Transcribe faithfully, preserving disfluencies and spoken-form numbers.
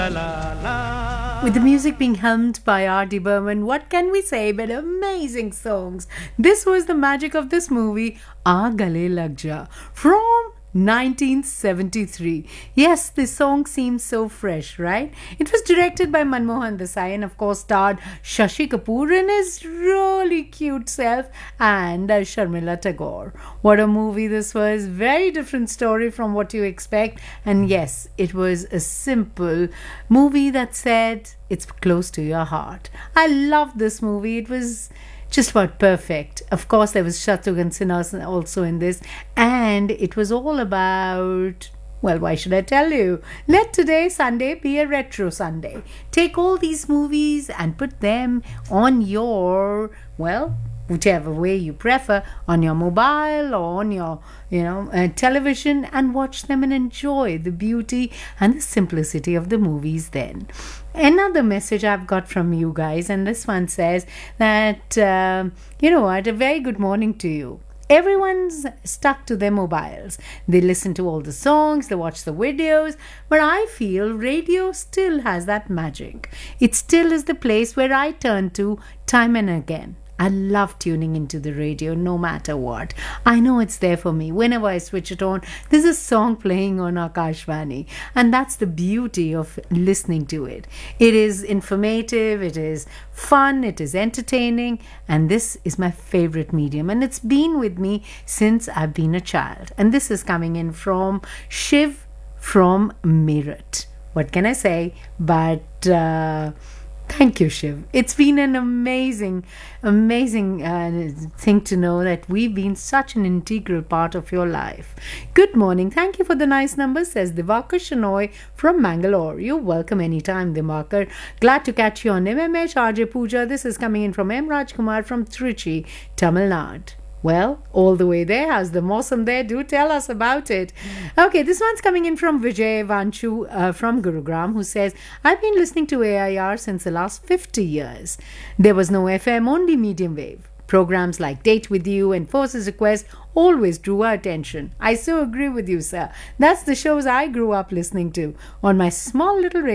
With the music being helmed by R D. Burman, what can we say but amazing songs? This was the magic of this movie, Aa Gale Lag Ja, from nineteen seventy-three. Yes, this song seems so fresh, right? It was directed by Manmohan Desai and of course starred Shashi Kapoor in his really cute self and uh, Sharmila Tagore. What a movie this was. Very different story from what you expect. And yes, it was a simple movie that said it's close to your heart. I loved this movie. It was just about perfect. Of course, there was Shatrughan Sinha also in this, and it was all about, well, why should I tell you? Let today, Sunday, be a retro Sunday. Take all these movies and put them on your, well, whichever way you prefer, on your mobile or on your, you know, uh, television, and watch them and enjoy the beauty and the simplicity of the movies then. Another message I've got from you guys, and this one says that, uh, you know what, a very good morning to you. Everyone's stuck to their mobiles. They listen to all the songs, they watch the videos, but I feel radio still has that magic. It still is the place where I turn to time and again. I love tuning into the radio no matter what. I know it's there for me. Whenever I switch it on, there's a song playing on Akashvani. And that's the beauty of listening to it. It is informative, it is fun, it is entertaining. And this is my favorite medium. And it's been with me since I've been a child. And this is coming in from Shiv from Meerut. What can I say? But... Uh, Thank you, Shiv. It's been an amazing, amazing uh, thing to know that we've been such an integral part of your life. Good morning. Thank you for the nice number, says Divakar Shanoy from Mangalore. You're welcome anytime, Divakar. Glad to catch you on M M H. R J Pooja. This is coming in from M. Rajkumar from Trichy, Tamil Nadu. Well, all the way there. How's the Mosam there? Do tell us about it. Okay, this one's coming in from Vijay Vanchu uh, from Gurugram, who says, I've been listening to A I R since the last fifty years. There was no F M, only medium wave. Programs like Date With You and Forces Request always drew our attention. I so agree with you, sir. That's the shows I grew up listening to on my small little radio.